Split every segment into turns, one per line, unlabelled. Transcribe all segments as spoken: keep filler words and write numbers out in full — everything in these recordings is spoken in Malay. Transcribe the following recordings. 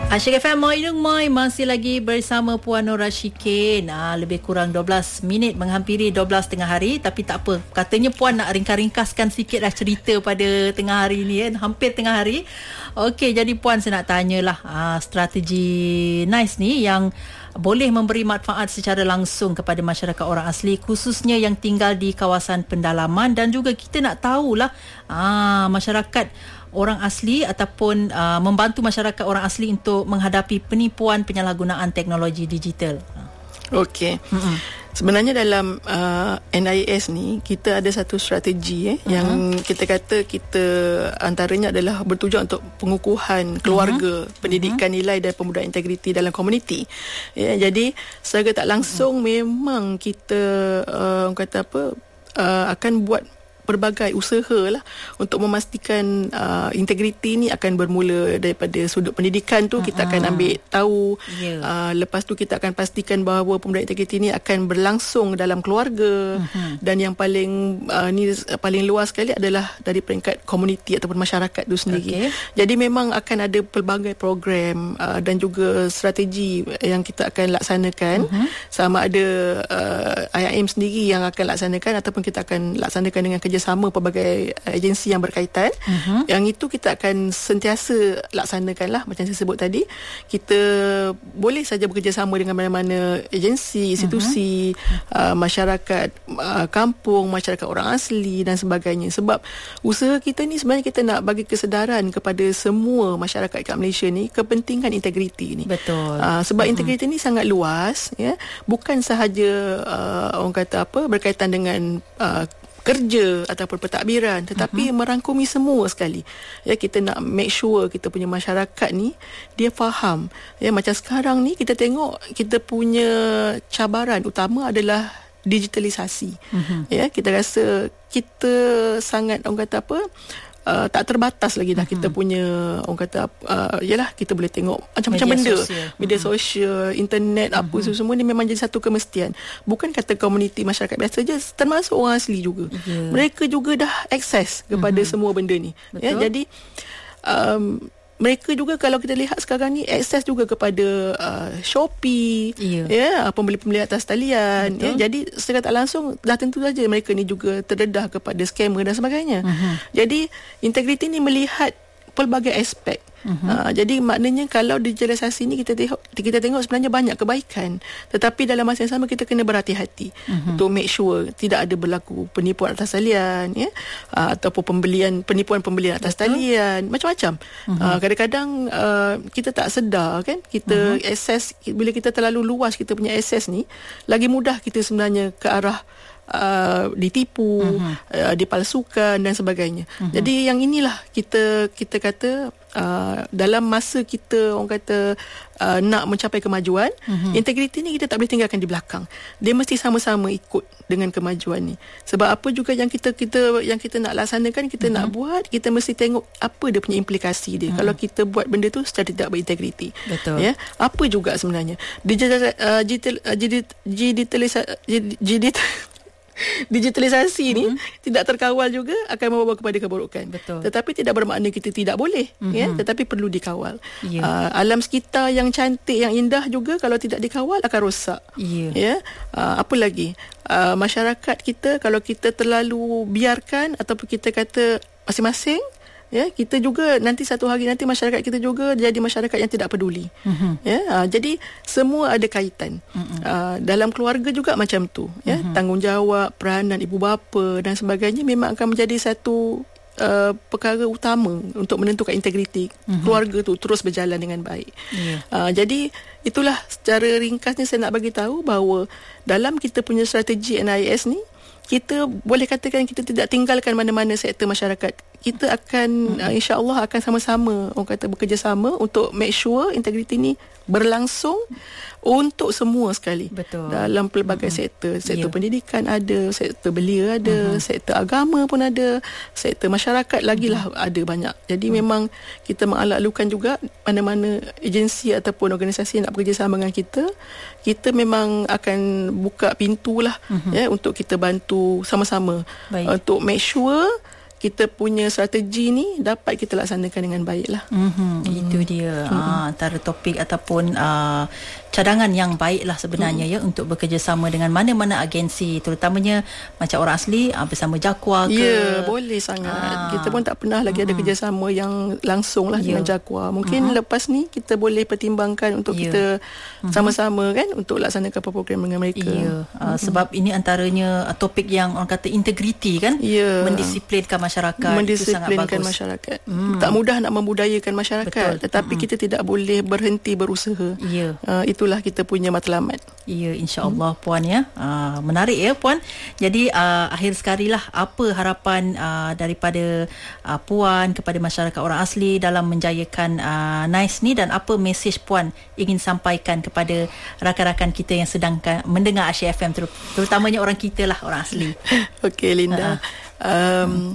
Asyik F M Moi Dung Moi masih lagi bersama Puan Nur Rashikin. Ah, lebih kurang dua belas minit menghampiri dua belas tengah hari, tapi tak apa. Katanya Puan nak ringkas-ringkaskan sikitlah cerita pada tengah hari ni kan, hampir tengah hari. Okey, jadi Puan saya nak tanyalah ah, strategi NICE ni yang boleh memberi manfaat secara langsung kepada masyarakat orang asli, khususnya yang tinggal di kawasan pendalaman, dan juga kita nak tahulah ah, masyarakat orang asli ataupun uh, membantu masyarakat orang asli untuk menghadapi penipuan penyalahgunaan teknologi digital.
Okey. Mm-hmm. Sebenarnya dalam uh, N I S ni kita ada satu strategi eh uh-huh. yang kita kata kita antaranya adalah bertujuan untuk pengukuhan keluarga, uh-huh. pendidikan nilai dan pembudayaan integriti dalam komuniti. Ya, jadi secara tak langsung uh-huh. memang kita uh, orang kata apa uh, akan buat berbagai usaha lah untuk memastikan uh, integriti ni akan bermula daripada sudut pendidikan tu. Uh-huh. Kita akan ambil tahu, yeah. uh, lepas tu kita akan pastikan bahawa pembudayaan integriti ni akan berlangsung dalam keluarga. Uh-huh. Dan yang paling uh, ni paling luas sekali adalah dari peringkat komuniti ataupun masyarakat tu sendiri. Okay. Jadi memang akan ada pelbagai program uh, dan juga strategi yang kita akan laksanakan. Uh-huh. Sama ada uh, I I M sendiri yang akan laksanakan ataupun kita akan laksanakan dengan kerja sama pelbagai agensi yang berkaitan. Uh-huh. Yang itu kita akan sentiasa laksanakan lah, macam saya sebut tadi. Kita boleh saja bekerjasama dengan mana-mana agensi, institusi, uh-huh. uh, masyarakat uh, kampung, masyarakat orang asli dan sebagainya. Sebab usaha kita ni sebenarnya kita nak bagi kesedaran kepada semua masyarakat kat Malaysia ni kepentingan integriti ni.
Betul.
Uh, sebab uh-huh. integriti ni sangat luas, ya. Bukan sahaja uh, orang kata apa berkaitan dengan uh, kerja ataupun pentadbiran, tetapi uh-huh. merangkumi semua sekali. Ya, kita nak make sure kita punya masyarakat ni dia faham. Ya, macam sekarang ni kita tengok kita punya cabaran utama adalah digitalisasi. Uh-huh. Ya, kita rasa kita sangat orang kata apa Uh, tak terbatas lagi dah. Mm-hmm. Kita punya orang kata uh, yalah, kita boleh tengok macam-macam media benda sosial. Media mm-hmm. sosial, internet, mm-hmm. apa semua ni memang jadi satu kemestian. Bukan kata komuniti masyarakat biasa je, termasuk orang asli juga. Yeah. Mereka juga dah akses kepada mm-hmm. semua benda ni. Betul. Ya, jadi um, mereka juga kalau kita lihat sekarang ni akses juga kepada uh, Shopee, yeah. ya, pembeli-pembeli atas talian. Ya, jadi secara tak langsung dah tentu saja mereka ni juga terdedah kepada scammer dan sebagainya. Uh-huh. Jadi integriti ni melihat pelbagai aspek. Uh-huh. Uh, jadi maknanya kalau digitalisasi ni kita tengok kita tengok sebenarnya banyak kebaikan, tetapi dalam masa yang sama kita kena berhati-hati uh-huh. untuk make sure tidak ada berlaku penipuan atas talian, ya, uh, ataupun pembelian penipuan pembelian atas Betul. talian, macam-macam. Uh-huh. Uh, kadang-kadang uh, kita tak sedar kan, kita uh-huh. akses, bila kita terlalu luas kita punya akses ni, lagi mudah kita sebenarnya ke arah Uh, ditipu, uh-huh. uh, dipalsukan dan sebagainya. Uh-huh. Jadi yang inilah kita kita kata uh, dalam masa kita orang kata uh, nak mencapai kemajuan, uh-huh. integriti ni kita tak boleh tinggalkan di belakang. Dia mesti sama-sama ikut dengan kemajuan ni. Sebab apa juga yang kita kita yang kita nak laksanakan, kita uh-huh. nak buat, kita mesti tengok apa dia punya implikasi dia. Uh-huh. Kalau kita buat benda tu secara tidak berintegriti. Betul. Ya, apa juga sebenarnya digital uh, digital uh, digitalisasi digital digitalisasi ni mm-hmm. tidak terkawal juga akan membawa kepada keburukan. Betul. Tetapi tidak bermakna kita tidak boleh, mm-hmm. ya, tetapi perlu dikawal. Yeah. Uh, alam sekitar yang cantik, yang indah juga kalau tidak dikawal akan rosak. Yeah. Ya. Uh, apa lagi? Uh, masyarakat kita kalau kita terlalu biarkan ataupun kita kata masing-masing, ya, kita juga nanti satu hari nanti masyarakat kita juga jadi masyarakat yang tidak peduli. Uh-huh. Ya, uh, jadi semua ada kaitan. Uh-huh. Uh, dalam keluarga juga macam tu, ya, uh-huh. tanggungjawab, peranan ibu bapa dan sebagainya memang akan menjadi satu uh, perkara utama untuk menentukan integriti uh-huh. keluarga tu terus berjalan dengan baik. Yeah. Uh, jadi itulah secara ringkasnya saya nak bagi tahu bahawa dalam kita punya strategi N I S ni, kita boleh katakan kita tidak tinggalkan mana-mana sektor masyarakat. Kita akan hmm. uh, insya-Allah akan sama-sama orang kata bekerjasama untuk make sure integriti ni berlangsung untuk semua sekali. Betul. Dalam pelbagai hmm. sektor, sektor yeah. pendidikan ada, sektor belia ada, hmm. sektor agama pun ada, sektor masyarakat lagilah hmm. ada banyak. Jadi hmm. memang kita mengalak-alukkan juga mana-mana agensi ataupun organisasi yang nak bekerjasama dengan kita, kita memang akan buka pintu lah hmm. ya, untuk kita bantu sama-sama. Baik. Untuk make sure kita punya strategi ni dapat kita laksanakan dengan baik lah.
Mm-hmm, mm. Itu dia mm-hmm. ha, antara topik ataupun uh, cadangan yang baik lah sebenarnya mm. ya untuk bekerjasama dengan mana-mana agensi, terutamanya macam orang asli uh, bersama Jakwa ke.
Ya, boleh sangat. Ha. Kita pun tak pernah lagi mm-hmm. ada kerjasama yang langsung lah yeah. dengan Jakwa. Mungkin mm-hmm. lepas ni kita boleh pertimbangkan untuk yeah. kita mm-hmm. sama-sama kan untuk laksanakan program dengan mereka.
Ya, yeah. uh, mm-hmm. sebab ini antaranya uh, topik yang orang kata integriti kan, yeah. mendisiplinkan masyarakat,
mendisiplinkan masyarakat. Hmm. Tak mudah nak membudayakan masyarakat. Betul. Tetapi hmm. kita tidak boleh berhenti berusaha.
Ya.
Uh, itulah kita punya matlamat.
Ya, insya-Allah hmm. puan ya. Uh, menarik ya puan. Jadi uh, akhir sekali lah, apa harapan uh, daripada uh, puan kepada masyarakat orang asli dalam menjayakan uh, NICE ni, dan apa mesej puan ingin sampaikan kepada rakan-rakan kita yang sedang mendengar Asyik F M, terutamanya orang kita lah, orang asli.
Okey Linda. Uh-huh. Um, hmm.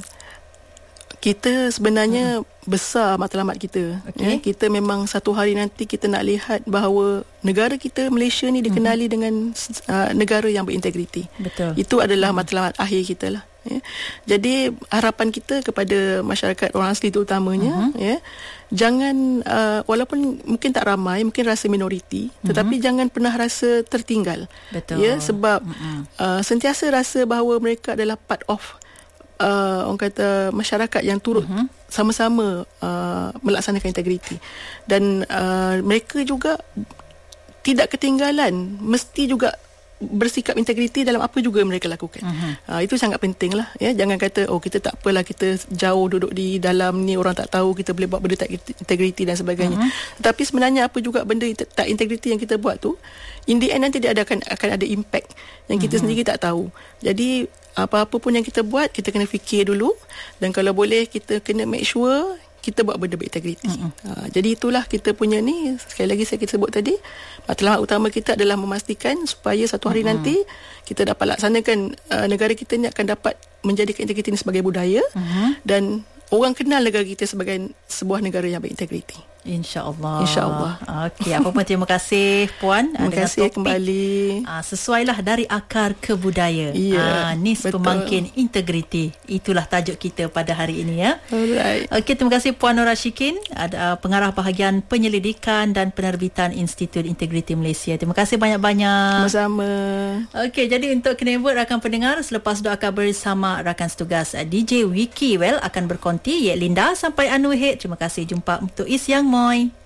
Kita sebenarnya hmm. besar matlamat kita. Okay. Ya, kita memang satu hari nanti kita nak lihat bahawa negara kita Malaysia ni dikenali hmm. dengan uh, negara yang berintegriti.
Betul.
Itu adalah hmm. matlamat akhir kita lah. Ya. Jadi harapan kita kepada masyarakat orang asli terutamanya, uh-huh. ya, jangan uh, walaupun mungkin tak ramai, mungkin rasa minoriti, uh-huh. tetapi jangan pernah rasa tertinggal.
Betul.
Ya, sebab uh-huh. uh, sentiasa rasa bahawa mereka adalah part of uh, orang kata masyarakat yang turut uh-huh. sama-sama uh, melaksanakan integriti, dan uh, mereka juga tidak ketinggalan, mesti juga bersikap integriti dalam apa juga mereka lakukan. Uh-huh. Uh, itu sangat penting lah. Ya. Jangan kata, oh kita tak apalah, kita jauh duduk di dalam ni, orang tak tahu, kita boleh buat benda tak integriti dan sebagainya. Uh-huh. Tapi sebenarnya apa juga benda tak integriti yang kita buat tu, in the end nanti dia ada, akan, akan ada impact yang kita uh-huh. sendiri tak tahu. Jadi apa-apa pun yang kita buat, kita kena fikir dulu, dan kalau boleh kita kena make sure kita buat benda berintegriti. Uh-huh. Uh, jadi itulah kita punya ni, sekali lagi saya kita sebut tadi, matlamat utama kita adalah memastikan supaya satu hari uh-huh. nanti kita dapat laksanakan uh, negara kita ni akan dapat menjadikan integriti ini sebagai budaya, uh-huh. dan orang kenal negara kita sebagai sebuah negara yang berintegriti.
InsyaAllah.
InsyaAllah.
Okey, apa pun terima kasih puan.
Terima kasih kembali.
Aa, sesuailah dari akar ke budaya.
Ya,
NICE Pemangkin Integriti. Itulah tajuk kita pada hari ini ya.
Alright.
Okey, terima kasih Puan Nora Shikin, ada pengarah bahagian penyelidikan dan penerbitan Institut Integriti Malaysia. Terima kasih banyak-banyak.
Sama-sama.
Okey, jadi untuk Kenebut rakan pendengar, selepas doa kabar bersama rakan setugas D J Wiki Well akan berkonti, ya Linda sampai Anu Head. Terima kasih, jumpa untuk Is Yang Moi.